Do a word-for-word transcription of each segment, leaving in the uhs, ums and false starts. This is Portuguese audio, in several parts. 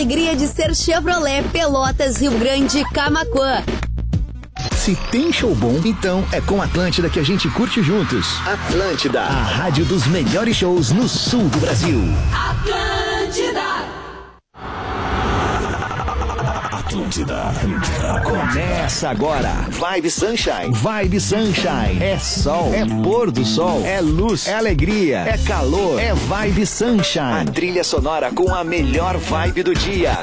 alegria de ser Chevrolet, Pelotas, Rio Grande, Camaquã. Se tem show bom, então é com Atlântida que a gente curte juntos. Atlântida, a rádio dos melhores shows no sul do Brasil. Atlântida. Atlântida, Atlântida. Começa agora. Vibe Sunshine. Vibe Sunshine. É sol, é pôr do sol, é luz, é alegria, é calor, é Vibe Sunshine. A trilha sonora com a melhor vibe do dia.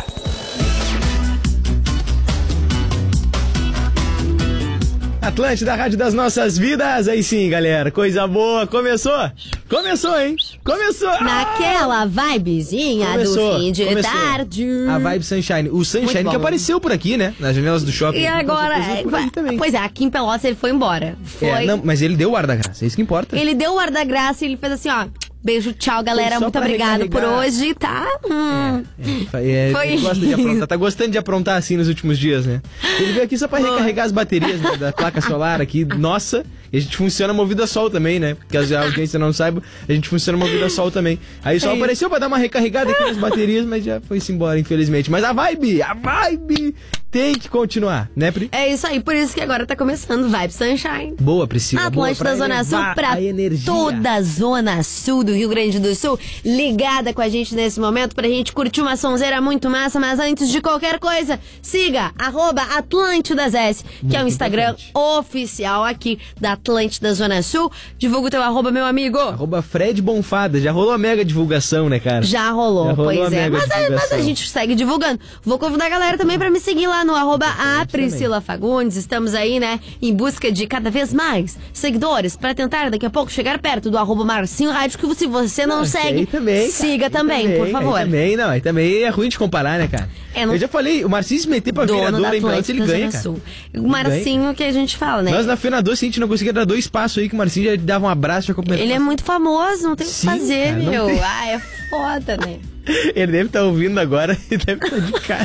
Atlântida, a rádio das nossas vidas. Aí sim, galera, coisa boa. Começou? Começou, hein? Começou! Naquela vibezinha Começou, do fim de começou. tarde. A Vibe Sunshine. O Sunshine que apareceu por aqui, né? Nas janelas do shopping. E agora... Por aí também. Pois é, aqui em Pelotas ele foi embora. Foi... É, não, mas ele deu o ar da graça, é isso que importa. Ele deu o ar da graça e ele fez assim, ó... Beijo, tchau, galera. Muito obrigado por hoje, tá? Hum. É, é, Foi. Ele gosta de aprontar. Tá gostando de aprontar assim nos últimos dias, né? Ele veio aqui só pra recarregar as baterias da, da placa solar aqui. Nossa, e a gente funciona movido a sol também, né? Porque a audiência não saiba, a gente funciona movido a sol também. Aí só é apareceu pra dar uma recarregada aqui nas baterias, mas já foi-se embora, infelizmente. Mas a vibe, a vibe tem que continuar, né, Pri? É isso aí, por isso que agora tá começando Vibe Sunshine. Boa, Priscila. Na Atlântida Zona Sul, pra toda a Zona Sul do Rio Grande do Sul, ligada com a gente nesse momento pra gente curtir uma sonzeira muito massa, mas antes de qualquer coisa, siga arroba Atlântidas S, que muito é o Instagram importante. Oficial aqui da Atlântida Zona Sul. Divulga o teu arroba, meu amigo. Arroba Fred Bonfada. Já rolou a mega divulgação, né, cara? Já rolou, Já rolou pois é. Mas a, mas a gente segue divulgando. Vou convidar a galera também pra me seguir lá no arroba a Priscila Fagundes. Estamos aí, né, em busca de cada vez mais seguidores pra tentar daqui a pouco chegar perto do arroba Marcinho Rádio, que se você não, não segue, também, siga também, também, por favor. Aí também, não, aí também é ruim de comparar, né, cara? É, não... Eu já falei, o Marcinho se meter pra vereador em Pelotas, ele ganha, cara. O Marcinho ganha. Que a gente fala, né? Nós na Fenador, se a gente não conseguia dar dois passos aí, que o Marcinho já dava um abraço, já cumprimentou. Ele é muito famoso, não tem o que fazer, cara, meu. Tem... Ah, é foda, né? Ele deve estar tá ouvindo agora e deve estar tá de cara.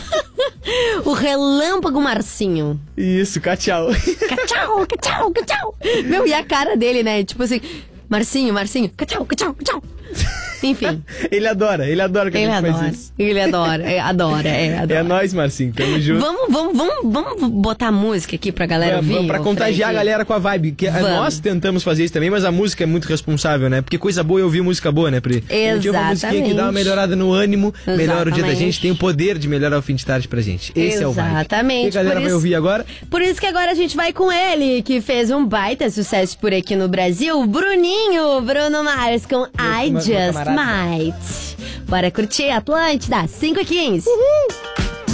O relâmpago Marcinho. Isso, cachau. Cachau, cachau, cachau. Meu, e a cara dele, né? Tipo assim, Marcinho, Marcinho, cachau, cachau, cachau. Enfim. Ele adora, ele adora que ele a gente adora, faz isso. Ele adora, é, adora, é, adora. É nóis, Marcinho, tamo junto. Vamos, vamos, vamos, vamos botar música aqui pra galera vamos, ouvir. Vamos, pra contagiar Fred. A galera com a vibe. Que nós tentamos fazer isso também, mas a música é muito responsável, né? Porque coisa boa é ouvir música boa, né, Pri? Exatamente. Uma musiquinha que dá uma melhorada no ânimo, Exatamente. Melhora o dia da gente, tem o poder de melhorar o fim de tarde pra gente. Esse Exatamente. é o vibe. Exatamente. E a galera isso, vai ouvir agora? Por isso que agora a gente vai com ele, que fez um baita sucesso por aqui no Brasil, Bruninho, Bruno Mars, com I Just Might. Bora curtir Atlântida, cinco e quinze. Uhul.